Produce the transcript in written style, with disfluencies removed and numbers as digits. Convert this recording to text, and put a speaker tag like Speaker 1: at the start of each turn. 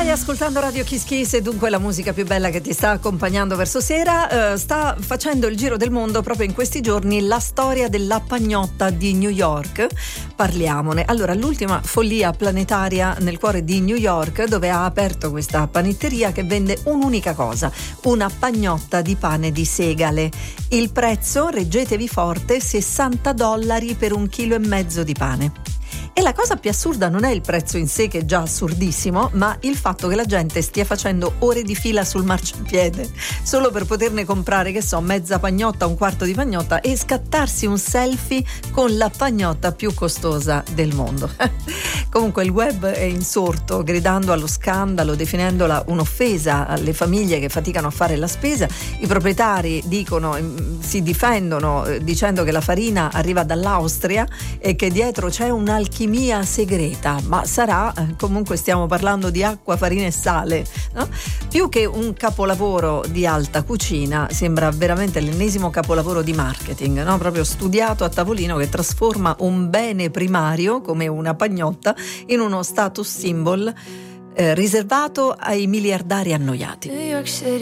Speaker 1: Stai ascoltando Radio Kiss Kiss e dunque la musica più bella che ti sta accompagnando verso sera. Sta facendo il giro del mondo proprio in questi giorni la storia della pagnotta di New York. Parliamone. Allora, l'ultima follia planetaria nel cuore di New York, dove ha aperto questa panetteria che vende un'unica cosa, una pagnotta di pane di segale. Il prezzo, reggetevi forte, $60 per 1,5 kg di pane. E la cosa più assurda non è il prezzo in sé, che è già assurdissimo, ma il fatto che la gente stia facendo ore di fila sul marciapiede solo per poterne comprare, che so, mezza pagnotta, un quarto di pagnotta e scattarsi un selfie con la pagnotta più costosa del mondo. Comunque il web è insorto gridando allo scandalo, definendola un'offesa alle famiglie che faticano a fare la spesa. I proprietari si difendono dicendo che la farina arriva dall'Austria e che dietro c'è un'alchimia segreta, ma sarà, comunque stiamo parlando di acqua, farina e sale, no? Più che un capolavoro di alta cucina, sembra veramente l'ennesimo capolavoro di marketing, no? Proprio studiato a tavolino, che trasforma un bene primario come una pagnotta in uno status symbol riservato ai miliardari annoiati.
Speaker 2: New York City